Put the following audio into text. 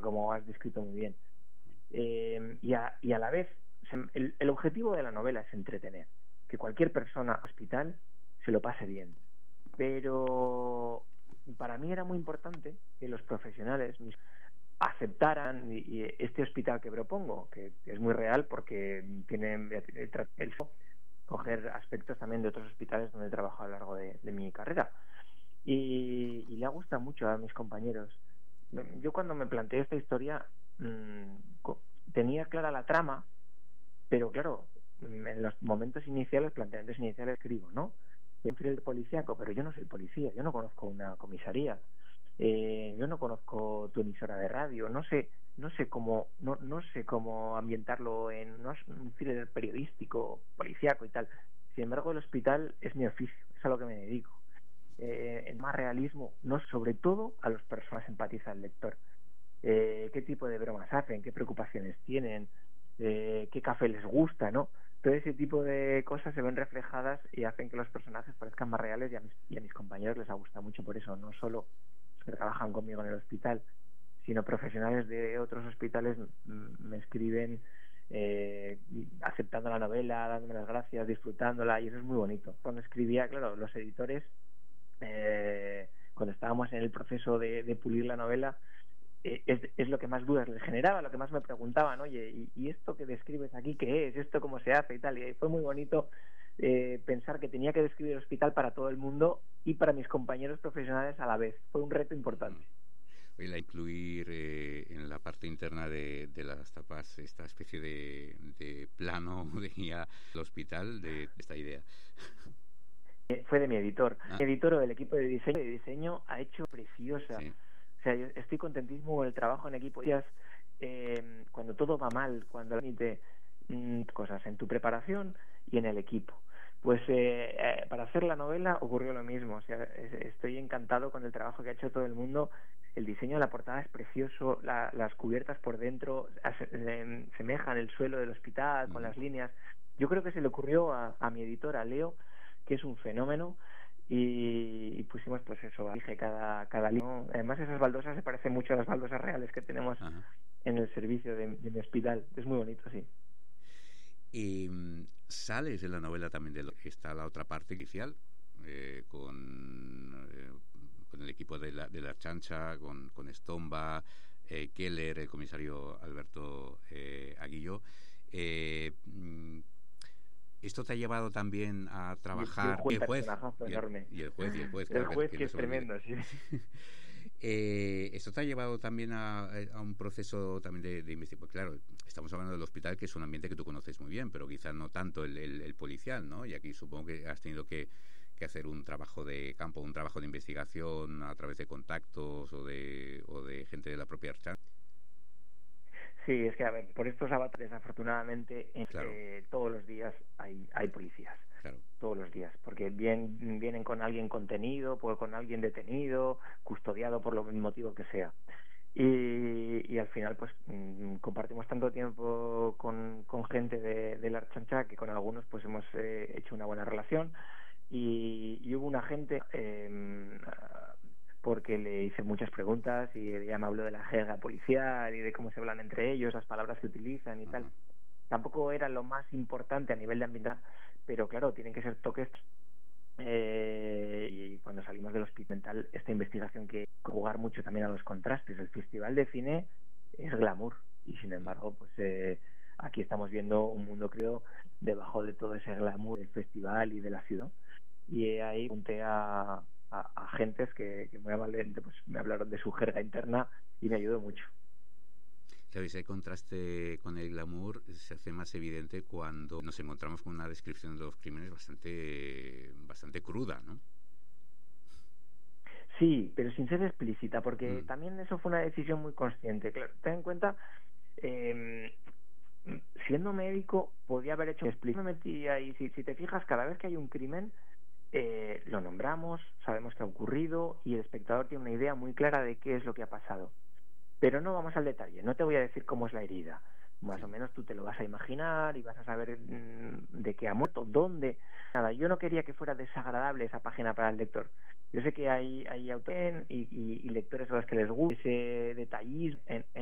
como has descrito muy bien. Y a la vez, el objetivo de la novela es entretener, que cualquier persona hospital se lo pase bien. Pero para mí era muy importante que los profesionales aceptaran y este hospital que propongo, que es muy real porque tiene el coger aspectos también de otros hospitales donde he trabajado a lo largo de mi carrera. Y le ha gustado mucho a mis compañeros. Yo cuando me planteé esta historia tenía clara la trama, pero claro, en los momentos iniciales, planteamientos iniciales, escribo, ¿no? Yo soy el policíaco, pero yo no soy policía, yo no conozco una comisaría, yo no conozco tu emisora de radio, no sé cómo ambientarlo en un thriller periodístico, policíaco y tal. Sin embargo, el hospital es mi oficio, es a lo que me dedico. En más realismo, no, sobre todo a las personas empatiza el lector. Qué tipo de bromas hacen, qué preocupaciones tienen, qué café les gusta, ¿no? Todo ese tipo de cosas se ven reflejadas y hacen que los personajes parezcan más reales, y a mis compañeros les ha gustado mucho por eso, no solo los que trabajan conmigo en el hospital, sino profesionales de otros hospitales me escriben aceptando la novela, dándome las gracias, disfrutándola, y eso es muy bonito. Cuando escribía, claro, los editores, cuando estábamos en el proceso de pulir la novela, es lo que más dudas les generaba, lo que más me preguntaban, oye, ¿y esto que describes aquí qué es? ¿Esto cómo se hace? Y tal, y fue muy bonito pensar que tenía que describir el hospital para todo el mundo y para mis compañeros profesionales a la vez. Fue un reto importante. El incluir en la parte interna de las tapas esta especie de plano de guía al hospital de esta idea. Fue de mi editor. Mi editor o del equipo de diseño ha hecho preciosa. Sí. O sea, yo estoy contentísimo con el trabajo en equipo. Cuando todo va mal, cuando permite cosas en tu preparación y en el equipo. Pues para hacer la novela ocurrió lo mismo. O sea, estoy encantado con el trabajo que ha hecho todo el mundo. El diseño de la portada es precioso, las cubiertas por dentro semejan el suelo del hospital con las líneas. Yo creo que se le ocurrió a mi editor, a Leo, que es un fenómeno, y pusimos pues eso, dije cada línea. Además esas baldosas se parecen mucho a las baldosas reales que tenemos en el servicio de mi hospital. Es muy bonito, sí. Y sales de la novela también de lo que está la otra parte inicial, con el equipo de la Chancha, con Estomba, Keller, el comisario Alberto Aguillo. ¿Esto te ha llevado también a trabajar? Y el juez enorme. Y el juez, el juez que es tremendo, sí. ¿Esto te ha llevado también a un proceso también de investigación? Pues claro, estamos hablando del hospital, que es un ambiente que tú conoces muy bien, pero quizás no tanto el policial, ¿no? Y aquí supongo que has tenido que hacer un trabajo de campo, un trabajo de investigación a través de contactos o de gente de la propia Archancha. Sí, es que a ver, por estos avatares, desafortunadamente, claro, todos los días hay policías. Claro. Todos los días, porque vienen con alguien contenido, pues con alguien detenido, custodiado por lo motivo que sea. Y al final pues compartimos tanto tiempo con gente de la Archancha que con algunos pues hemos hecho una buena relación, y hubo un agente porque le hice muchas preguntas y ella me habló de la jerga policial y de cómo se hablan entre ellos, las palabras que utilizan y tal. Tampoco era lo más importante a nivel de ambiental, pero claro, tienen que ser toques. Y cuando salimos del hospital, esta investigación que jugar mucho también a los contrastes. El Festival de Cine es glamour y sin embargo pues aquí estamos viendo un mundo, creo, debajo de todo ese glamour del festival y de la ciudad. Y ahí junté a agentes que muy amablemente pues me hablaron de su jerga interna y me ayudó mucho. Claro, ese contraste con el glamour se hace más evidente cuando nos encontramos con una descripción de los crímenes bastante cruda, ¿no? Sí, pero sin ser explícita, porque también eso fue una decisión muy consciente. Claro, ten en cuenta, siendo médico, podía haber hecho explícito. Me metí ahí, si te fijas, cada vez que hay un crimen, lo nombramos, sabemos que ha ocurrido y el espectador tiene una idea muy clara de qué es lo que ha pasado. Pero no vamos al detalle, no te voy a decir cómo es la herida. Más o menos tú te lo vas a imaginar y vas a saber de qué ha muerto, dónde. Nada, yo no quería que fuera desagradable esa página para el lector. Yo sé que hay autores y lectores a los que les gusta ese detallismo en